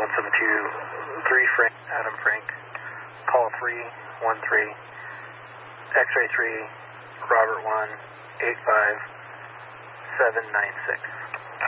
1723 Frank, Adam Frank, call 313, X-ray 3, Robert 1, 85796.